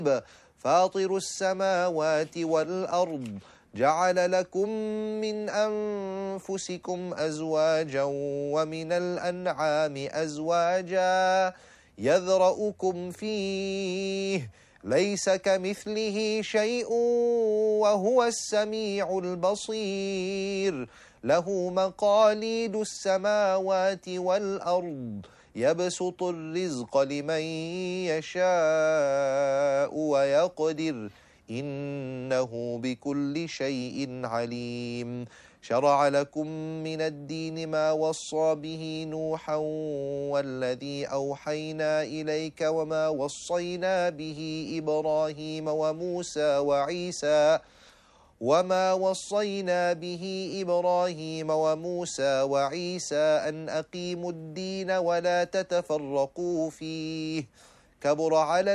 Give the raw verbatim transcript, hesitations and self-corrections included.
فاطر السماوات والأرض جعل لكم من أنفسكم أزواجا ومن الأنعام أزواجا يذرأكم فيه ليس كمثله شيء وهو السميع البصير له مقاليد السماوات والأرض يبسط الرزق لمن يشاء ويقدر إنه بكل شيء عليم شرع لكم من الدين ما وصى به نوحا والذي أوحينا إليك وما وصينا به إبراهيم وموسى وعيسى وما وصينا به إبراهيم وموسى وعيسى أن أقيموا الدين ولا تتفرقوا فيه كبر على